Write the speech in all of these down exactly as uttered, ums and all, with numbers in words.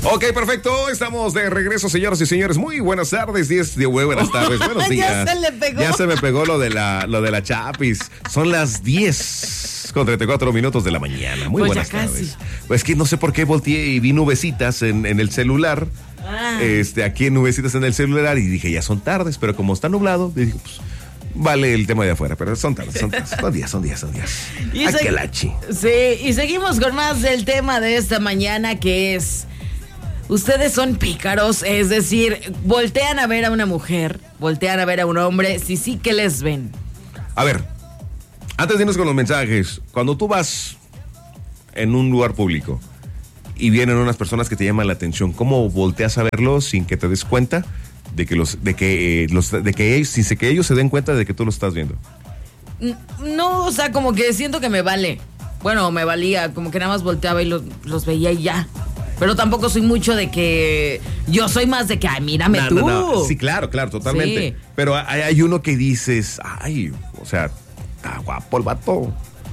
Ok, perfecto. Estamos de regreso, señoras y señores. Muy buenas tardes, diez de buenas tardes. Buenos días. Ya se le pegó. Ya se me pegó lo de la, lo de la chapis. Son las diez con treinta y cuatro minutos de la mañana. Muy pues buenas ya tardes. casi. Pues que no sé por qué volteé y vi nubecitas en, en el celular. Ah. Este, aquí en nubecitas en el celular y dije, ya son tardes, pero como está nublado, dije, pues, vale el tema de afuera, pero son tardes, son tardes, son días, son días, son días. Y se- Aquelachi. Sí, y seguimos con más del tema de esta mañana, que es: ustedes son pícaros, es decir, voltean a ver a una mujer, voltean a ver a un hombre, si sí, ¿qué les ven? A ver, antes de irnos con los mensajes, cuando tú vas en un lugar público y vienen unas personas que te llaman la atención, ¿cómo volteas a verlos sin que te des cuenta de que los, de que eh, los, de que ellos, sin que ellos se den cuenta de que tú los estás viendo? N- No, o sea, como que siento que me vale. Bueno, me valía, como que nada más volteaba y los, los veía y ya. Pero tampoco soy mucho de que... Yo soy más de que, ay, mírame No, tú. no, no. Sí, claro, claro, totalmente. Sí. Pero hay, hay uno que dices, ay, o sea, está guapo el vato.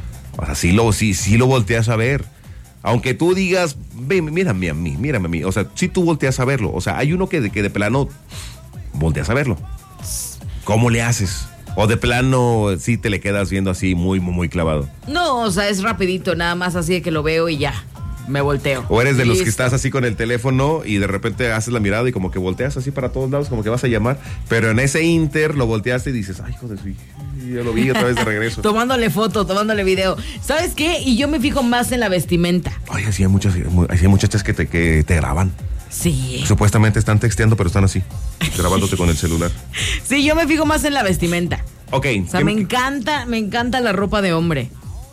O sea, sí lo, sí, sí lo volteas a ver. Aunque tú digas, ve, mírame a mí, mírame a mí. O sea, sí tú volteas a verlo. O sea, hay uno que de, que de plano volteas a verlo. ¿Cómo le haces? O de plano sí te le quedas viendo así muy, muy, muy clavado. No, o sea, es rapidito, nada más así de que lo veo y ya. Me volteo. O eres de los que Listo. estás así con el teléfono y de repente haces la mirada y como que volteas así para todos lados, como que vas a llamar, pero en ese inter lo volteaste y dices, ay, hijo de su hija, ya lo vi otra vez de regreso. Tomándole foto, tomándole video. ¿Sabes qué? Y yo me fijo más en la vestimenta. Ay, así hay muchas, así hay muchachas que te, que te graban. Sí. Supuestamente están texteando, pero están así, grabándote con el celular. Sí, yo me fijo más en la vestimenta. Ok. O sea, ¿qué- me encanta, me encanta la ropa de hombre.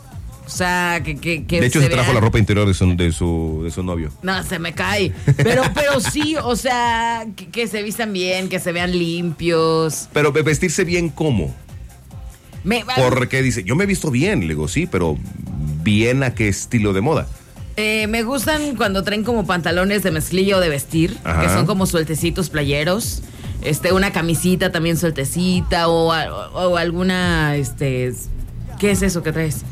O sea, que, que, que de hecho, se se trajo vea- la ropa interior de su, de su, de su novio. No, se me cae. Pero, pero sí, o sea, que, que se vistan bien, que se vean limpios. Pero ve- vestirse bien, ¿cómo? Me, Porque dice, yo me he visto bien. Le digo, sí, pero ¿bien a qué estilo de moda? eh, me gustan cuando traen como pantalones de mezclilla o de vestir, Ajá. que son como sueltecitos playeros. Este, una camisita también sueltecita o, a- o alguna, este, ¿qué es eso que traes?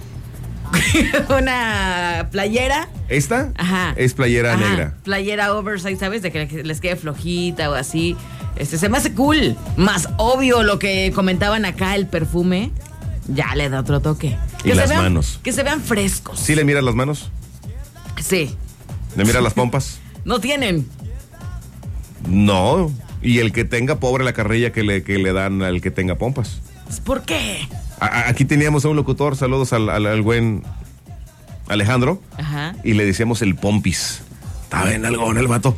Una playera. ¿Esta? Ajá. Es playera Ajá, negra. Playera oversize, ¿sabes? De que les quede flojita o así. Este, se me hace cool. Más obvio lo que comentaban acá, el perfume. Ya le da otro toque. Y se las vean- manos. Que se vean frescos. ¿Sí le miras las manos? Sí. ¿Le miras las pompas? No tienen. No. Y el que tenga, pobre la carrilla que le, que le dan al que tenga pompas. ¿Por qué? A- a- aquí teníamos a un locutor, saludos al, al, al buen Alejandro, Ajá. y le decíamos el pompis. Estaba en algo en el vato.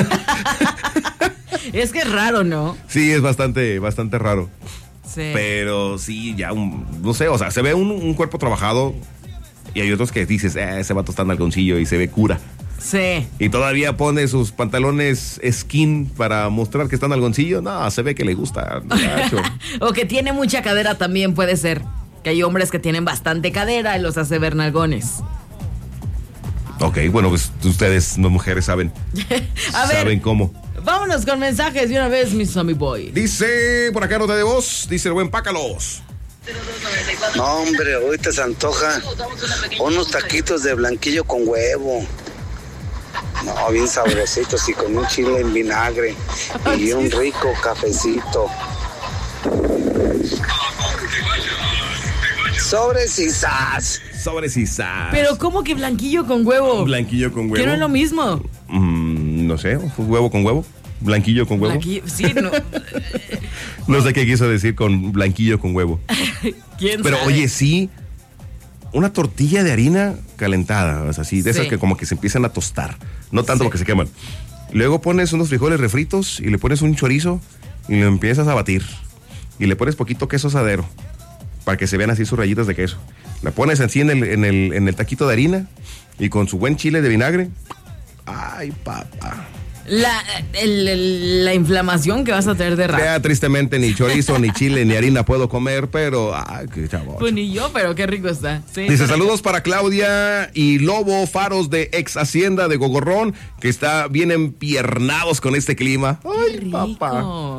Es que es raro, ¿no? Sí, es bastante, bastante raro. Sí. Pero sí, ya, un, no sé, o sea, se ve un, un cuerpo trabajado y hay otros que dices, eh, ese vato está en algoncillo y se ve cura. Sí. Y todavía pone sus pantalones skin para mostrar que está en algoncillo. No, se ve que le gusta. Nacho. O que tiene mucha cadera también puede ser. Que hay hombres que tienen bastante cadera y los hace ver nalgones. Ok, bueno, pues ustedes, no mujeres, saben. A ver. Saben cómo. Vámonos con mensajes de una vez, mi Sammy Boy. Dice, por acá nota de voz, dice el buen Pácalos. No, hombre, ahorita se antoja unos taquitos de blanquillo con huevo. No, bien sabrositos y con un chile en vinagre y un rico cafecito. Sobres y sas. Sobres y sas. Pero ¿cómo que blanquillo con huevo? Blanquillo con huevo. Que no es lo mismo. Mm, no sé, huevo con huevo. Blanquillo con huevo. Blanquillo, sí, no. No sé qué quiso decir con blanquillo con huevo. ¿Quién Pero sabe? oye, sí, una tortilla de harina calentada, o sea, así, de esas Sí. que como que se empiezan a tostar, no tanto Sí. porque se queman. Luego pones unos frijoles refritos y le pones un chorizo y lo empiezas a batir. Y le pones poquito queso asadero para que se vean así sus rayitas de queso. La pones así en el, en el, en el taquito de harina y con su buen chile de vinagre. Ay, papá. La, el- el- la inflamación que vas a tener de rato. Vea, tristemente ni chorizo, ni chile, ni harina puedo comer, pero ay, qué chavo. Pues ni yo, pero qué rico está. Sí. Dice, saludos para Claudia y Lobo Faros de ex Hacienda de Gogorrón, que está bien empiernados con este clima. Qué Ay, rico. papá.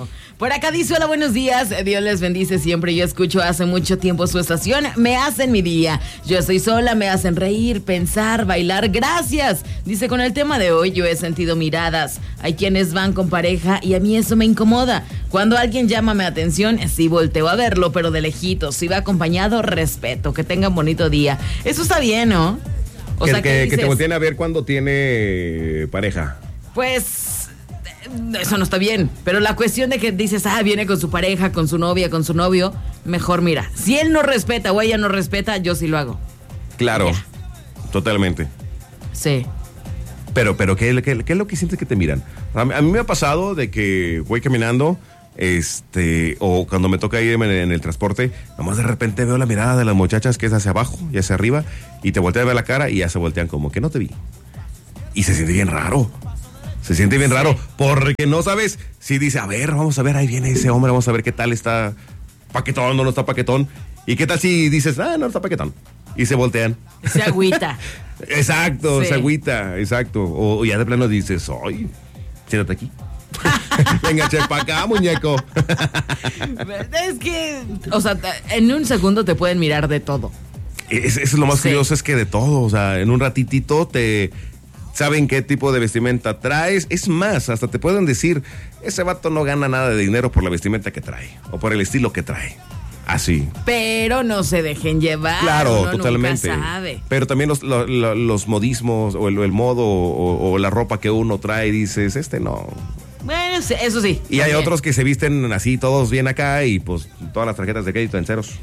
Por acá dice, hola, buenos días, Dios les bendice siempre, yo escucho hace mucho tiempo su estación, me hacen mi día, yo estoy sola, me hacen reír, pensar, bailar, gracias. Dice, con el tema de hoy yo he sentido miradas, hay quienes van con pareja y a mí eso me incomoda. Cuando alguien llama mi atención, sí volteo a verlo, pero de lejitos, si va acompañado, respeto, que tengan bonito día. Eso está bien, ¿no? O que, sea, que, que te volteen a ver cuando tiene pareja. Pues eso no está bien, pero la cuestión de que dices, ah, viene con su pareja, con su novia, con su novio, mejor mira, si él no respeta o ella no respeta, yo sí lo hago. Claro, yeah. Totalmente. Sí. Pero, pero ¿qué, qué, ¿qué es lo que sientes que te miran? A mí, a mí me ha pasado de que voy caminando, este, o cuando me toca irme en, en el transporte, nomás de repente veo la mirada de las muchachas que es hacia abajo y hacia arriba, y te voltean a ver la cara y ya se voltean como que no te vi. Y se siente bien raro. Se siente bien sí. raro, porque no sabes si dice, a ver, vamos a ver, ahí viene ese hombre, vamos a ver qué tal está paquetón o no está paquetón. Y qué tal si dices, ah, no está paquetón. Y se voltean. Se agüita. Exacto, sí. se agüita, exacto. O, o ya de plano dices, ay, siéntate aquí. Venga, che, pa' acá, muñeco. Es que, o sea, en un segundo te pueden mirar de todo. Es, es lo más sí. curioso, es que de todo, o sea, en un ratitito te saben qué tipo de vestimenta traes. Es más, hasta te pueden decir, ese vato no gana nada de dinero por la vestimenta que trae o por el estilo que trae. Así. Pero no se dejen llevar. Claro, uno totalmente. Nunca sabe. Pero también los, los, los modismos o el, el modo o, o la ropa que uno trae, dices, este no. Bueno, eso sí. Y hay otros que se visten así, todos bien acá y pues todas las tarjetas de crédito en ceros.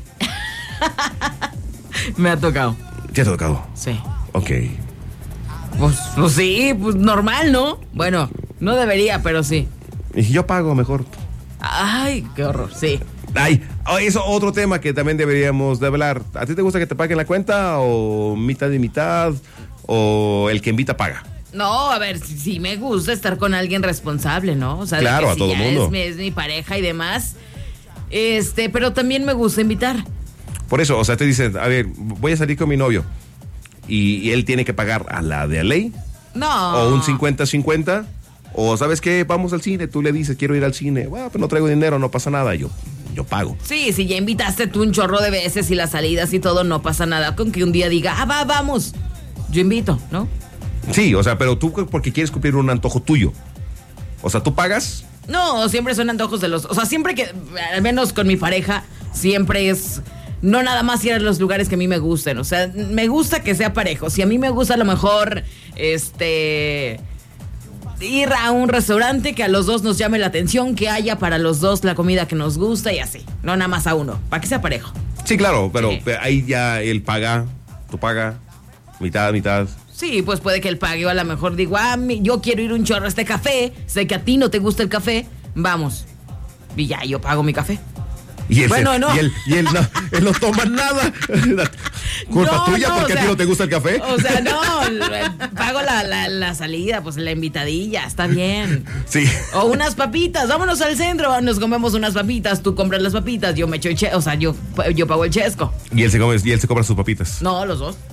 Me ha tocado. ¿Te ha tocado? Sí. Ok. Pues, pues sí, pues normal, ¿no? Bueno, no debería, pero sí. Y yo pago mejor. Ay, qué horror, sí. Ay, eso otro tema que también deberíamos de hablar. ¿A ti te gusta que te paguen la cuenta o mitad y mitad o el que invita paga? No, a ver, sí, sí me gusta estar con alguien responsable, ¿no? O sea, claro, de que a si todo ya mundo. Es, es mi pareja y demás. Este, pero también me gusta invitar. Por eso, o sea, te dicen, a ver, voy a salir con mi novio y, y él tiene que pagar a la de ley. No. O un cincuenta cincuenta. O, ¿sabes qué? Vamos al cine. Tú le dices, quiero ir al cine. Bueno, pues no traigo dinero, no pasa nada. Yo, yo pago. Sí, si ya invitaste tú un chorro de veces y las salidas y todo, no pasa nada. Con que un día diga, ah, va, vamos. Yo invito, ¿no? Sí, o sea, pero tú porque quieres cumplir un antojo tuyo. O sea, ¿tú pagas? No, siempre son antojos de los... O sea, siempre que, al menos con mi pareja, siempre es... No nada más ir a los lugares que a mí me gusten. O sea, me gusta que sea parejo. Si a mí me gusta a lo mejor, este... ir a un restaurante que a los dos nos llame la atención, que haya para los dos la comida que nos gusta y así. No nada más a uno, para que sea parejo. Sí, claro, pero Sí. ahí ya él paga, tú paga, mitad, mitad. Sí, pues puede que él pague o a lo mejor digo, ah, mi- yo quiero ir un chorro a este café, sé que a ti no te gusta el café, vamos. Y ya, yo pago mi café. Y él, Bueno, se- no. y él, y él no, él no toma nada. Culpa No, tuya no, porque o a ti sea, no te gusta el café. O sea, no, l- pago la, la, la salida, pues la invitadilla, está bien. Sí. O unas papitas, vámonos al centro, nos comemos unas papitas, tú compras las papitas, yo me echo el che, o sea, yo, yo pago el chesco. Y él se come, y él se compra sus papitas. No, los dos.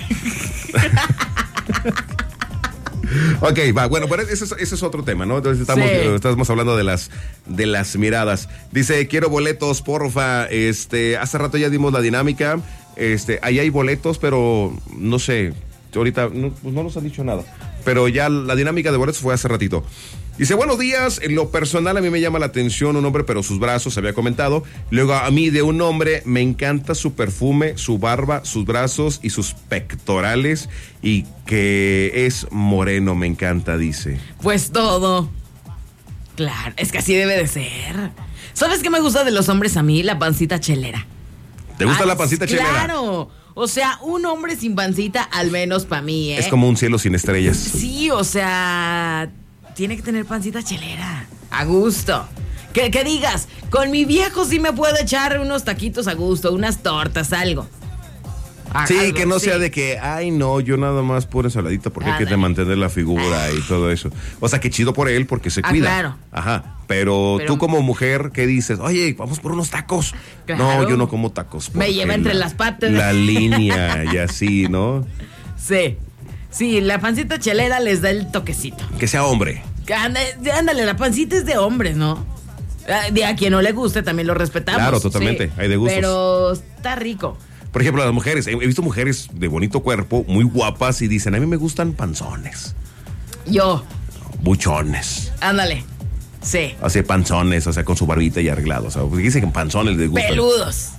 Ok, va, bueno, pero ese es, ese es otro tema, ¿no? Entonces estamos, Sí. eh, estamos hablando de las, de las miradas. Dice, quiero boletos, porfa. Este, hace rato ya dimos la dinámica. Este, ahí hay boletos, pero no sé. Ahorita no, pues no nos han dicho nada. Pero ya la dinámica de boletos fue hace ratito. Dice, buenos días, en lo personal a mí me llama la atención un hombre, pero sus brazos, había comentado. Luego a mí de un hombre me encanta su perfume, su barba, sus brazos y sus pectorales y que es moreno, me encanta, dice. Pues todo. Claro, es que así debe de ser. ¿Sabes qué me gusta de los hombres a mí? La pancita chelera. ¿Te gusta Ah, la pancita chelera? Claro. O sea, un hombre sin pancita, al menos para mí, ¿eh? Es como un cielo sin estrellas. Sí, o sea, tiene que tener pancita chelera. A gusto. Que, que digas, con mi viejo sí me puedo echar unos taquitos a gusto, unas tortas, algo. A- Sí, algo, que no sí. sea de que, ay, no, yo nada más pura ensaladita porque hay que Ándale. mantener la figura y todo eso. O sea, que chido por él porque se Ah, cuida. claro. Ajá. Pero, Pero- tú como mujer, ¿qué dices? Oye, vamos por unos tacos. Claro. No, yo no como tacos. Me porque lleva entre la- las patas. La línea y así, ¿no? Sí. Sí, la pancita chelera les da el toquecito. Que sea hombre. Anda- Ándale, la pancita es de hombres, ¿no? De a quien no le guste también lo respetamos. Claro, totalmente, sí, hay de gustos. Pero está rico. Por ejemplo, las mujeres, he visto mujeres de bonito cuerpo, muy guapas, y dicen, a mí me gustan panzones. Yo. Buchones. Ándale. Sí. Así panzones, o sea, con su barbita y arreglados. O sea, porque dicen que panzones les gustan. Peludos.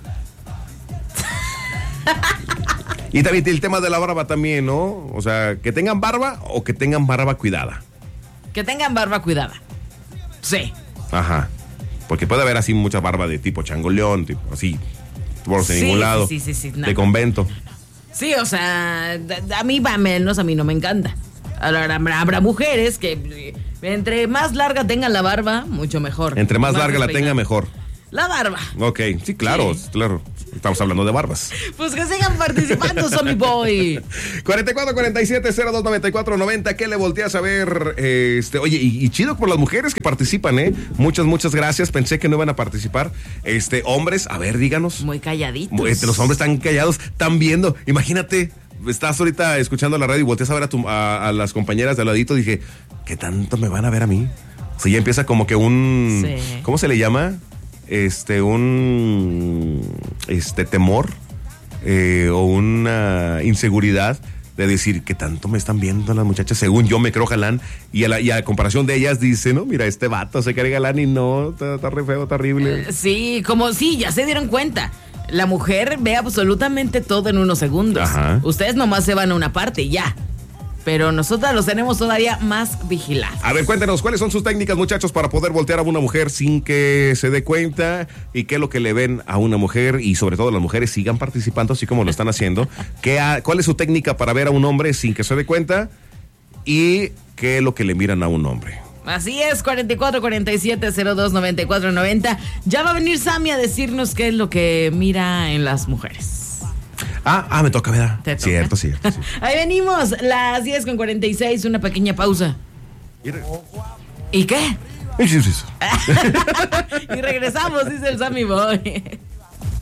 Y también el tema de la barba también, ¿no? O sea, que tengan barba o que tengan barba cuidada. Que tengan barba cuidada. Sí. Ajá. Porque puede haber así mucha barba de tipo changoleón, tipo así, por Sí, ningún lado. sí, sí, sí, sí, no. De convento. Sí, o sea, a mí va menos, a mí no me encanta. Ahora, habrá, habrá mujeres que entre más larga tengan la barba, mucho mejor. Entre más, más larga despeinada. la tenga, mejor. La barba. Ok, sí, claro, Sí. claro. Estamos hablando de barbas. Pues que sigan participando, Zombie Boy. cuarenta y cuatro, cuarenta y siete, cero dos, noventa y cuatro, noventa. ¿Qué le volteas a ver? Este, oye, y, y chido por las mujeres que participan, ¿eh? Muchas, muchas gracias. Pensé que no iban a participar. Este, hombres, a ver, díganos. Muy calladitos. Este, los hombres están callados, están viendo. Imagínate, estás ahorita escuchando la radio y volteas a ver a, tu, a, a las compañeras de al ladito. Dije, ¿qué tanto me van a ver a mí? O sea, ya empieza como que un... Sí. ¿Cómo se le llama? Este, un... Este, temor eh, o una inseguridad de decir que tanto me están viendo las muchachas, según yo me creo galán, y a, la, y a comparación de ellas dice, no, mira, este vato se cree galán y no, está, está re feo, está horrible. Eh, sí, como sí, ya se dieron cuenta. La mujer ve absolutamente todo en unos segundos. Ajá. Ustedes nomás se van a una parte y ya. Pero nosotras los tenemos todavía más vigilados. A ver, cuéntenos, ¿cuáles son sus técnicas, muchachos, para poder voltear a una mujer sin que se dé cuenta? ¿Y qué es lo que le ven a una mujer? Y sobre todo las mujeres sigan participando así como lo están haciendo. ¿Qué ha, ¿Cuál es su técnica para ver a un hombre sin que se dé cuenta? ¿Y qué es lo que le miran a un hombre? Así es, cuarenta y cuatro, cuarenta y siete, cero dos, noventa y cuatro, noventa. Ya va a venir Sammy a decirnos qué es lo que mira en las mujeres. Ah, ah, me toca, ¿verdad? ¿Te toca? Cierto, cierto. Sí. Ahí venimos, las diez con cuarenta y seis, una pequeña pausa. ¿Y qué? Sí, sí, sí. Y regresamos, dice el Sammy Boy.